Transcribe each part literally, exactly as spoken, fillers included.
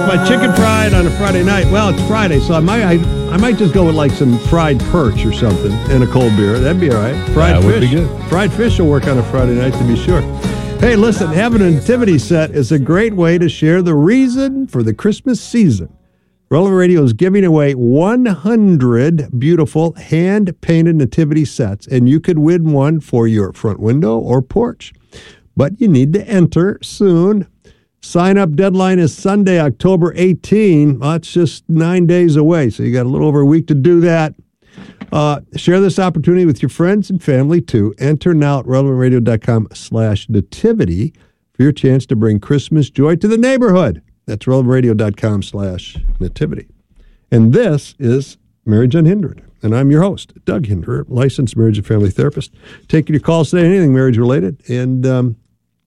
my chicken fried on a Friday night. Well, it's Friday, so I might I, I might just go with like some fried perch or something and a cold beer. That'd be all right. Fried that fish. Would be good. Fried fish will work on a Friday night to be sure. Hey, listen, having a nativity set is a great way to share the reason for the Christmas season. Relevant Radio is giving away one hundred beautiful hand-painted nativity sets, and you could win one for your front window or porch. But you need to enter soon. Sign-up deadline is Sunday, October eighteenth. Well, that's just nine days away, so you got a little over a week to do that. Uh, share this opportunity with your friends and family, too. Enter now at relevantradio.com slash nativity for your chance to bring Christmas joy to the neighborhood. That's relevantradio.com slash nativity. And this is Marriage Unhindered. And I'm your host, Doug Hinderer, licensed marriage and family therapist. Taking your calls today, anything marriage-related. And um,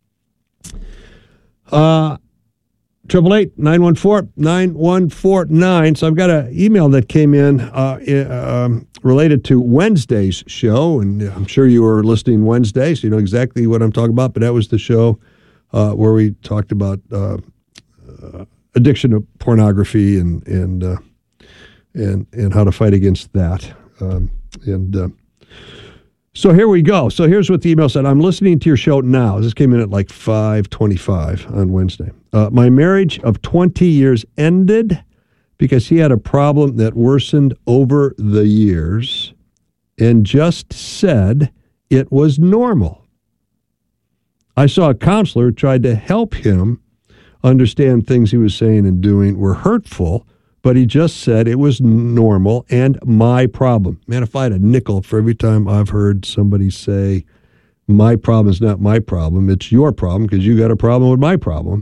uh, eight eight eight, nine one four, nine one four nine. So I've got an email that came in uh, um, related to Wednesday's show. And I'm sure you were listening Wednesday, so you know exactly what I'm talking about. But that was the show uh, where we talked about uh, uh, addiction to pornography and and uh, and and how to fight against that. Um, and uh, so here we go. So here's what the email said. I'm listening to your show now. This came in at like five twenty-five on Wednesday. Uh, my marriage of twenty years ended because he had a problem that worsened over the years and just said it was normal. I saw a counselor who tried to help him understand things he was saying and doing were hurtful, but he just said it was normal and my problem. Man, if I had a nickel for every time I've heard somebody say, my problem is not my problem, it's your problem because you got a problem with my problem,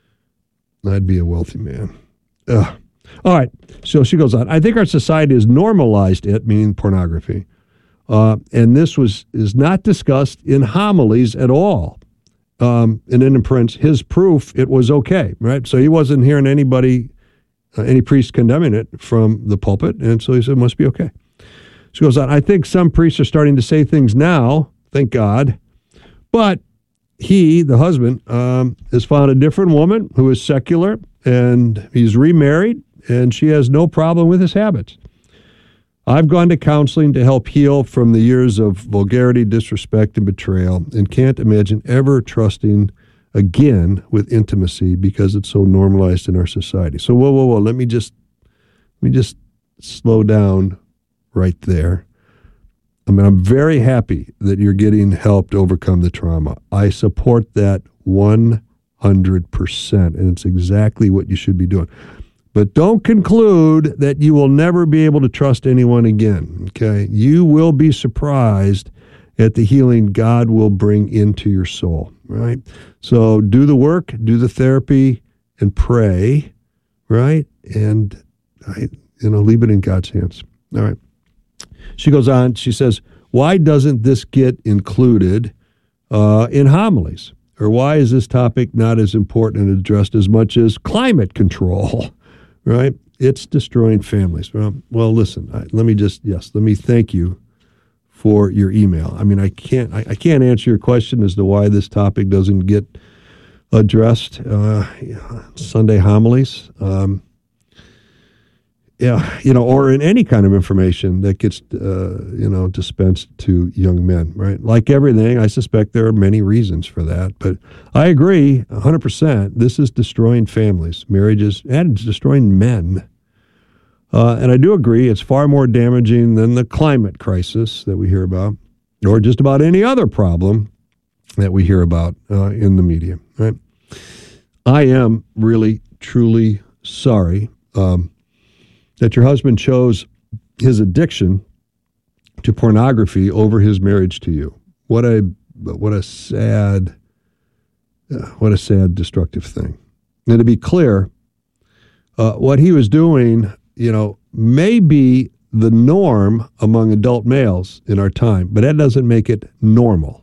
I'd be a wealthy man. Ugh. All right, so she goes on. I think our society has normalized it, meaning pornography, uh, and this was is not discussed in homilies at all. Um, and then in Prince, his proof, it was okay, right? So he wasn't hearing anybody, uh, any priest condemning it from the pulpit, and so he said, it must be okay. She goes on, I think some priests are starting to say things now, thank God, but he, the husband, um, has found a different woman who is secular, and he's remarried, and she has no problem with his habits. I've gone to counseling to help heal from the years of vulgarity, disrespect, and betrayal, and can't imagine ever trusting again with intimacy because it's so normalized in our society. So, whoa, whoa, whoa, let me just, let me just slow down right there. I mean, I'm very happy that you're getting help to overcome the trauma. I support that one hundred percent, and it's exactly what you should be doing. But don't conclude that you will never be able to trust anyone again, okay? You will be surprised at the healing God will bring into your soul, right? So do the work, do the therapy, and pray, right? And, I, you know, leave it in God's hands. All right. She goes on, she says, why doesn't this get included uh, in homilies? Or why is this topic not as important and addressed as much as climate control? Right? It's destroying families. Well, well listen, I, let me just, yes, let me thank you for your email. I mean, I can't, I, I can't answer your question as to why this topic doesn't get addressed uh, Sunday homilies. Um, yeah, you know, or in any kind of information that gets, uh, you know, dispensed to young men, right? Like everything, I suspect there are many reasons for that, but I agree one hundred percent. This is destroying families, marriages, and it's destroying men. Uh, and I do agree it's far more damaging than the climate crisis that we hear about, or just about any other problem that we hear about uh, in the media, right? I am really, truly sorry um, that your husband chose his addiction to pornography over his marriage to you. What a what a sad, uh, what a sad, destructive thing. And to be clear, uh, what he was doing, you know, may be the norm among adult males in our time, but that doesn't make it normal.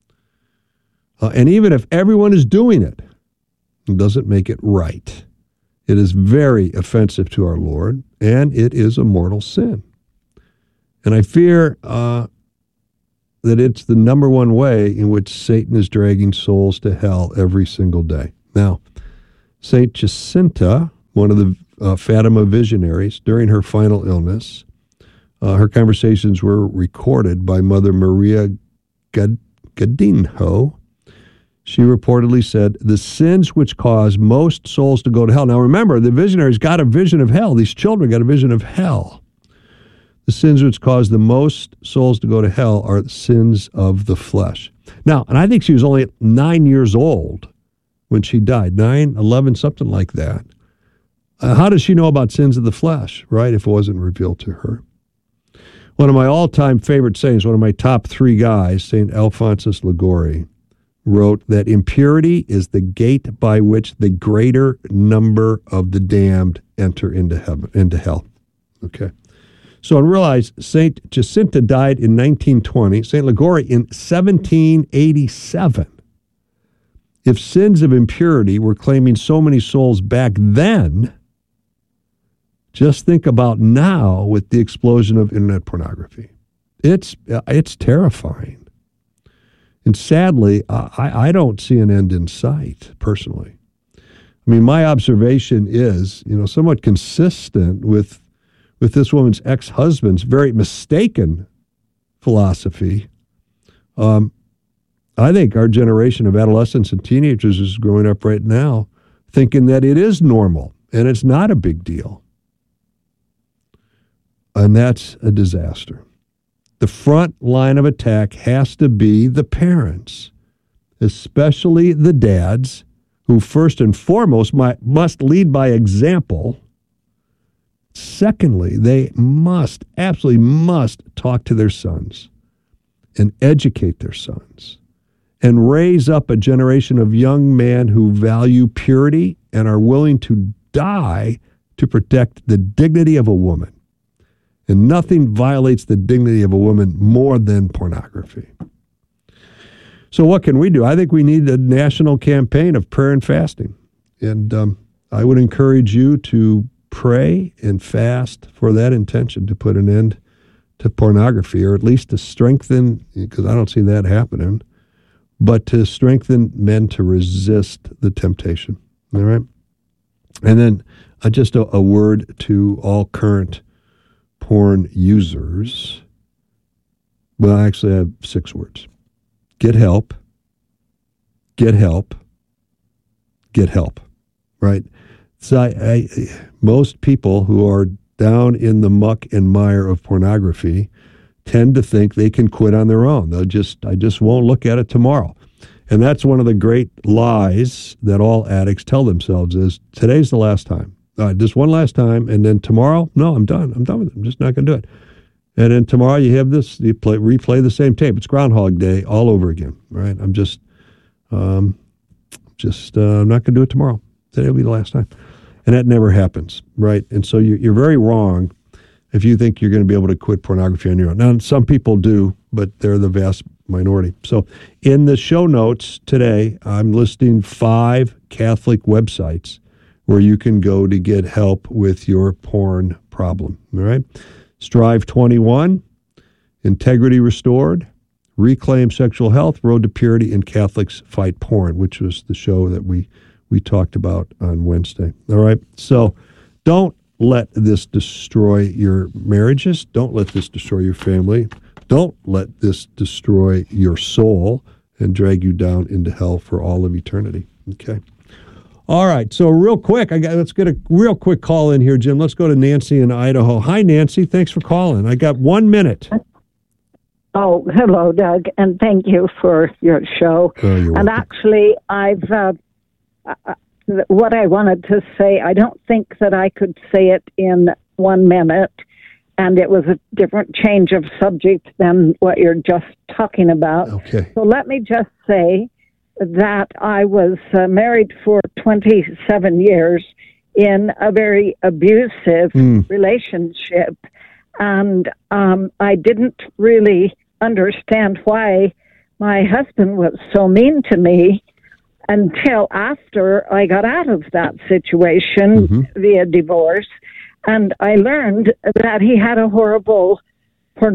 Uh, and even if everyone is doing it, it doesn't make it right. It is very offensive to our Lord, and it is a mortal sin. And I fear uh, that it's the number one way in which Satan is dragging souls to hell every single day. Now, Saint Jacinta one of the uh, Fatima visionaries, during her final illness. Uh, her conversations were recorded by Mother Maria Gad- Gadinho. She reportedly said, the sins which cause most souls to go to hell. Now remember, the visionaries got a vision of hell. These children got a vision of hell. The sins which cause the most souls to go to hell are the sins of the flesh. Now, and I think she was only nine years old when she died, nine, eleven, something like that. Uh, how does she know about sins of the flesh, right, if it wasn't revealed to her? One of my all-time favorite sayings, one of my top three guys, Saint Alphonsus Liguori, wrote that impurity is the gate by which the greater number of the damned enter into heaven, into hell. Okay. So I realize Saint Jacinta died in nineteen twenty, Saint Liguori in seventeen eighty-seven. If sins of impurity were claiming so many souls back then, just think about now with the explosion of internet pornography. It's it's terrifying. And sadly, I, I don't see an end in sight, personally. I mean, my observation is, you know, somewhat consistent with with this woman's ex-husband's very mistaken philosophy. Um, I think our generation of adolescents and teenagers is growing up right now thinking that it is normal and it's not a big deal. And that's a disaster. The front line of attack has to be the parents, especially the dads, who first and foremost might, must lead by example. Secondly, they must, absolutely must talk to their sons and educate their sons and raise up a generation of young men who value purity and are willing to die to protect the dignity of a woman. And nothing violates the dignity of a woman more than pornography. So what can we do? I think we need a national campaign of prayer and fasting. And um, I would encourage you to pray and fast for that intention, to put an end to pornography, or at least to strengthen, because I don't see that happening, but to strengthen men to resist the temptation. All right? And then uh, just a, a word to all current porn users. Well, actually, I have six words. Get help. Get help. Get help. Right? So I, I, most people who are down in the muck and mire of pornography tend to think they can quit on their own. They'll just, I just won't look at it tomorrow. And that's one of the great lies that all addicts tell themselves is, today's the last time. Uh, just one last time, and then tomorrow, no, I'm done. I'm done with it. I'm just not going to do it. And then tomorrow you have this, you play, replay the same tape. It's Groundhog Day all over again, right? I'm just, um, just uh, I'm not going to do it tomorrow. Today will be the last time. And that never happens, right? And so you're, you're very wrong if you think you're going to be able to quit pornography on your own. Now, some people do, but they're the vast minority. So in the show notes today, I'm listing five Catholic websites where you can go to get help with your porn problem, all right? Strive twenty-one, Integrity Restored, Reclaim Sexual Health, Road to Purity, and Catholics Fight Porn, which was the show that we, we talked about on Wednesday, all right? So don't let this destroy your marriages. Don't let this destroy your family. Don't let this destroy your soul and drag you down into hell for all of eternity, okay? All right, so real quick, I got, let's get a real quick call in here, Jim. Let's go to Nancy in Idaho. Hi, Nancy. Thanks for calling. I got one minute. Oh, hello, Doug, and thank you for your show. Oh, you're and welcome. actually, I've uh, uh, what I wanted to say, I don't think that I could say it in one minute, and it was a different change of subject than what you're just talking about. Okay. So let me just say that I was uh, married for twenty-seven years in a very abusive Mm. relationship, and um, I didn't really understand why my husband was so mean to me until after I got out of that situation Mm-hmm. via divorce, and I learned that he had a horrible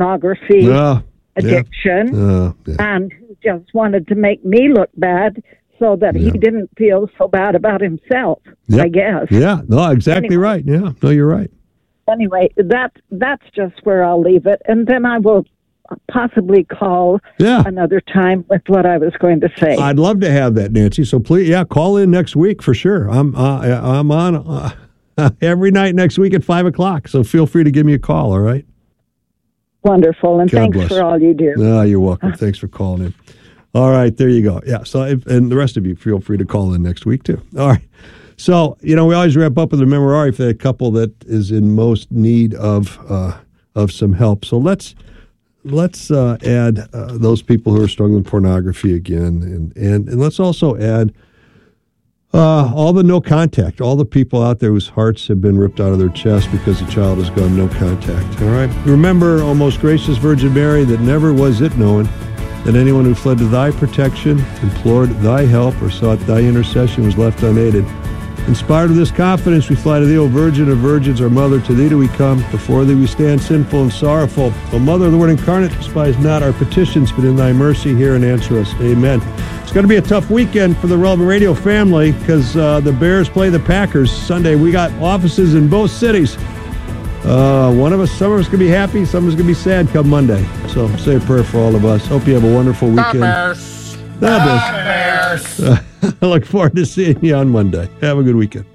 pornography Ah, addiction. yeah. Uh, yeah. And he just wanted to make me look bad so that Yeah. he didn't feel so bad about himself, Yep. I guess. Yeah, no, exactly Anyway. right. Yeah, no, you're right. Anyway, that, that's just where I'll leave it. And then I will possibly call Yeah. another time with what I was going to say. I'd love to have that, Nancy. So please, yeah, call in next week for sure. I'm uh, I'm on uh, every night next week at five o'clock. So feel free to give me a call. All right. Wonderful. And God thanks bless. for all you do. No, you're welcome. Thanks for calling in. All right, there you go. Yeah. So if, and the rest of you, feel free to call in next week too. All right. So you know, we always wrap up with a memorare for that couple that is in most need of uh, of some help. So let's. Let's uh, add uh, those people who are struggling with pornography again, and, and, and let's also add uh, all the no contact, all the people out there whose hearts have been ripped out of their chest because the child has gone no contact. All right? Remember, O most gracious Virgin Mary, that never was it known that anyone who fled to thy protection, implored thy help, or sought thy intercession was left unaided. Inspired with this confidence, we fly to thee, O Virgin of Virgins, our Mother. To thee do we come. Before thee we stand sinful and sorrowful. O Mother of the Word incarnate, despise not our petitions, but in thy mercy hear and answer us. Amen. It's going to be a tough weekend for the Relevant Radio family because uh, the Bears play the Packers Sunday. We got offices in both cities. Uh, one of us, some of us going to be happy, some of us going to be sad come Monday. So say a prayer for all of us. Hope you have a wonderful weekend. The Bears. The Bears. The Bears. I look forward to seeing you on Monday. Have a good weekend.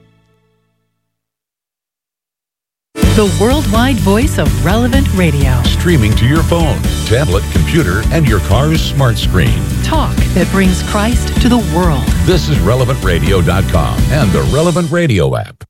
The worldwide voice of Relevant Radio. Streaming to your phone, tablet, computer, and your car's smart screen. Talk that brings Christ to the world. This is relevant radio dot com and the Relevant Radio app.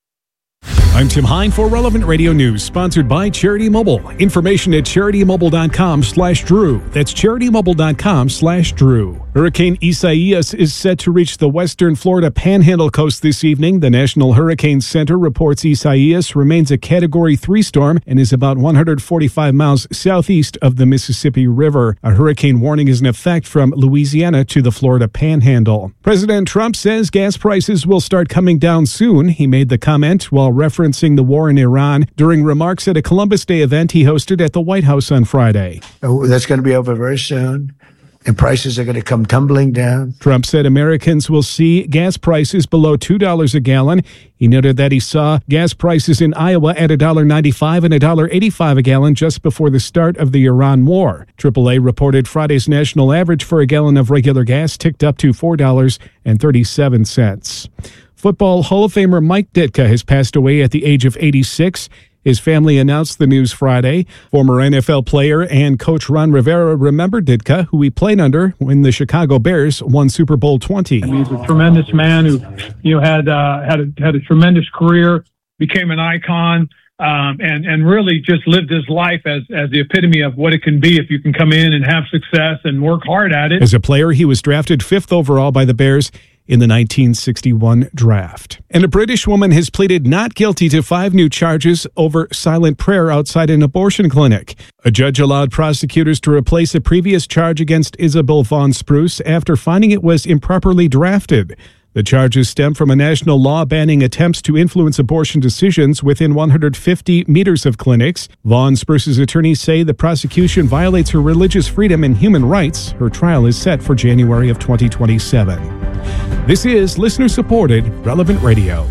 I'm Tim Hine for Relevant Radio News, sponsored by Charity Mobile. Information at charity mobile dot com slash Drew. That's charity mobile dot com slash Drew. Hurricane Isaias is set to reach the western Florida Panhandle coast this evening. The National Hurricane Center reports Isaias remains a Category three storm and is about one hundred forty-five miles southeast of the Mississippi River. A hurricane warning is in effect from Louisiana to the Florida Panhandle. President Trump says gas prices will start coming down soon. He made the comment while referencing the war in Iran during remarks at a Columbus Day event he hosted at the White House on Friday. Oh, that's going to be over very soon, and prices are going to come tumbling down. Trump said Americans will see gas prices below two dollars a gallon. He noted that he saw gas prices in Iowa at one dollar ninety-five and one dollar eighty-five a gallon just before the start of the Iran war. triple A reported Friday's national average for a gallon of regular gas ticked up to four dollars and thirty-seven cents. Football Hall of Famer Mike Ditka has passed away at the age of eighty-six. His family announced the news Friday. Former N F L player and coach Ron Rivera remembered Ditka, who he played under when the Chicago Bears won Super Bowl twenty. He's a tremendous man who, you know, had uh, had a, had a tremendous career, became an icon, um, and and really just lived his life as as the epitome of what it can be if you can come in and have success and work hard at it. As a player, he was drafted fifth overall by the Bears in the nineteen sixty-one draft. And a British woman has pleaded not guilty to five new charges over silent prayer outside an abortion clinic. A judge allowed prosecutors to replace a previous charge against Isabel Vaughn Spruce after finding it was improperly drafted. The charges stem from a national law banning attempts to influence abortion decisions within one hundred fifty meters of clinics. Vaughn Spruce's attorneys say the prosecution violates her religious freedom and human rights. Her trial is set for January of twenty twenty-seven. This is listener-supported Relevant Radio.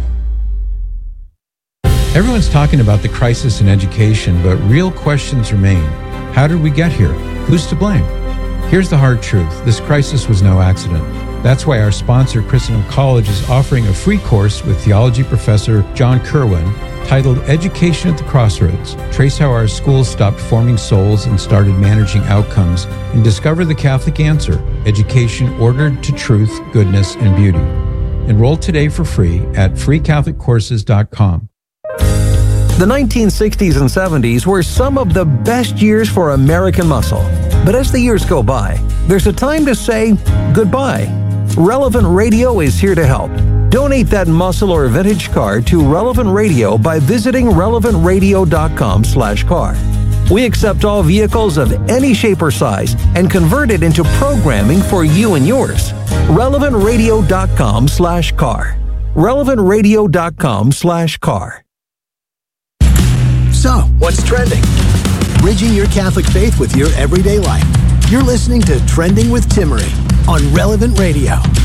Everyone's talking about the crisis in education, but real questions remain. How did we get here? Who's to blame? Here's the hard truth. This crisis was no accident. That's why our sponsor, Christendom College, is offering a free course with theology professor John Kerwin titled Education at the Crossroads. Trace how our schools stopped forming souls and started managing outcomes, and discover the Catholic answer, education ordered to truth, goodness, and beauty. Enroll today for free at free catholic courses dot com. The nineteen sixties and seventies were some of the best years for American muscle. But as the years go by, there's a time to say goodbye. Relevant Radio is here to help. Donate that muscle or vintage car to Relevant Radio by visiting relevant radio dot com slash car. We accept all vehicles of any shape or size and convert it into programming for you and yours. relevant radio dot com slash car. relevant radio dot com slash car. So, what's trending? Bridging your Catholic faith with your everyday life. You're listening to Trending with Timmerie on Relevant Radio.